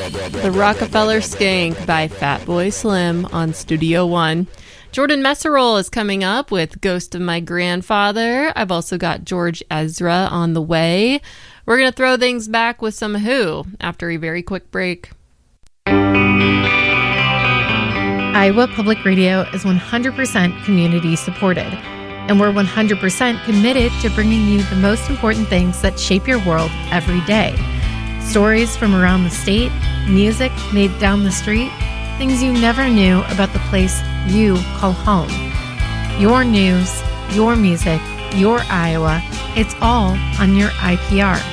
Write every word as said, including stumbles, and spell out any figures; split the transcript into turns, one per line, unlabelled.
The Rockefeller Skank by Fatboy Slim on Studio One. Jordan Messerol is coming up with Ghost of My Grandfather. I've also got George Ezra on the way. We're going to throw things back with some Who after a very quick break.
Iowa Public Radio is one hundred percent community supported, and we're one hundred percent committed to bringing you the most important things that shape your world every day. Stories from around the state, music made down the street, things you never knew about the place you call home. Your news, your music, your Iowa, it's all on your I P R.